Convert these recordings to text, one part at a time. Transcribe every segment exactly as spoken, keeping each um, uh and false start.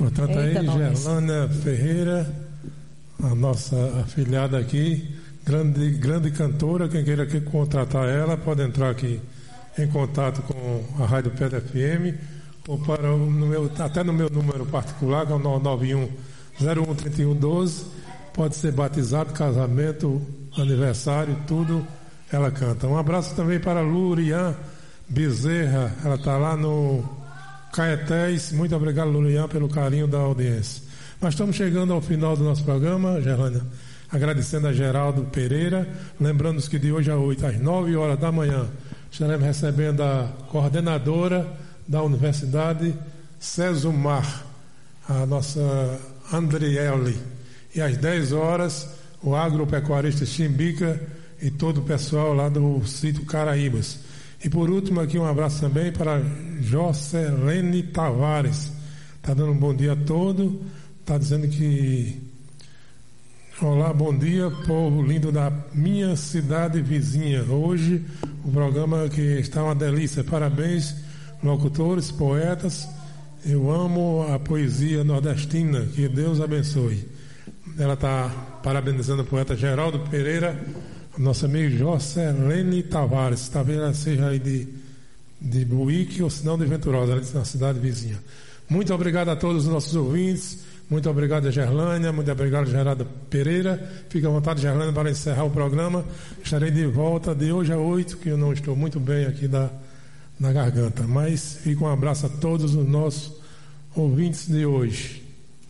Portanto, Eita, aí, nós. Gerlânia Ferreira, a nossa afilhada aqui, grande, grande cantora, quem queira aqui contratar ela, pode entrar aqui em contato com a Rádio Pedra F M, ou para o, no meu, até no meu número particular, que é o nove nove um zero um três um um doze, pode ser batizado, casamento, aniversário, tudo, ela canta. Um abraço também para a Lurian Bezerra, ela está lá no Caetés. Muito obrigado, Lurian, pelo carinho da audiência. Nós estamos chegando ao final do nosso programa, Gerlânia, agradecendo a Geraldo Pereira, lembrando que de hoje a oito, às nove horas da manhã, estaremos recebendo a coordenadora da Universidade Cesumar, a nossa Andriele, e às dez horas o agropecuarista Chimbica e todo o pessoal lá do sítio Caraíbas. E por último aqui um abraço também para Jocelene Tavares, está dando um bom dia a todo, está dizendo que olá, bom dia, povo lindo da minha cidade vizinha. Hoje o programa que está uma delícia, parabéns locutores, poetas, eu amo a poesia nordestina, que Deus abençoe. Ela está parabenizando o poeta Geraldo Pereira, nosso amigo Jocelene Tavares, talvez ela seja aí de, de Buíque ou se não de Venturosa, na cidade vizinha. Muito obrigado a todos os nossos ouvintes, muito obrigado a Gerlânia, muito obrigado a Geraldo Pereira. Fique à vontade, Gerlânia, para encerrar o programa. Estarei de volta de hoje a oito, que eu não estou muito bem aqui da, na garganta, mas fica um abraço a todos os nossos ouvintes de hoje.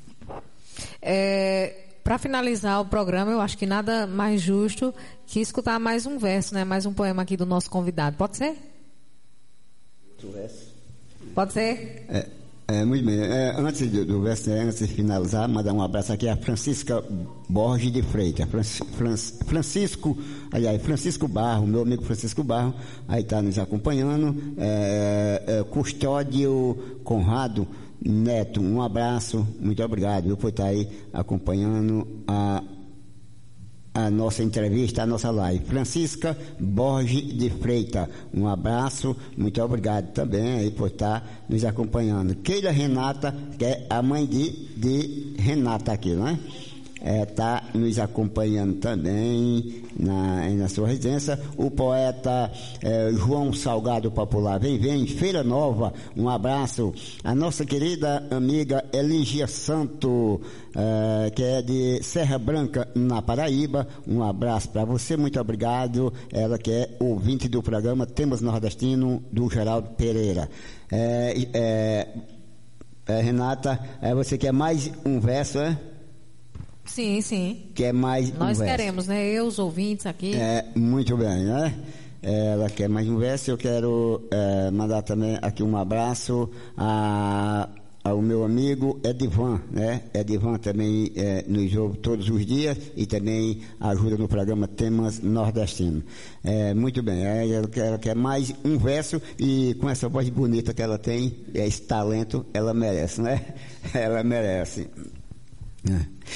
É, para finalizar o programa, eu acho que nada mais justo que escutar mais um verso, né? Mais um poema aqui do nosso convidado. Pode ser? Outro verso? Pode ser? É, é, muito bem. É, antes do, do verso, é, antes de finalizar, mandar um abraço aqui a Francisca Borges de Freitas. Francisco, Francisco, aliás, Francisco Barro, meu amigo Francisco Barro, aí está nos acompanhando. É, é, Custódio Conrado Neto, um abraço, muito obrigado, viu, por estar aí acompanhando a, a nossa entrevista, a nossa live. Francisca Borges de Freitas, um abraço, muito obrigado também aí por estar nos acompanhando. Keila Renata, que é a mãe de, de Renata aqui, não é? Está é, nos acompanhando também na, na sua residência. O poeta é, João Salgado Popular vem, vem, Feira Nova, um abraço. A nossa querida amiga Eligia Santo, é, que é de Serra Branca, na Paraíba, um abraço para você, muito obrigado. Ela que é ouvinte do programa Temas Nordestino, do Geraldo Pereira. É, é, é, Renata, é, você quer mais um verso, é? Sim, sim. Quer mais Nós um verso. queremos, né? Eu, os ouvintes aqui. É, muito bem, né? Ela quer mais um verso. Eu quero é, mandar também aqui um abraço a, ao meu amigo Edivan, né? Edivan também é, nos ouve todos os dias e também ajuda no programa Temas Nordestinos. É, muito bem, ela quer, ela quer mais um verso e com essa voz bonita que ela tem, esse talento, ela merece, né? Ela merece. É.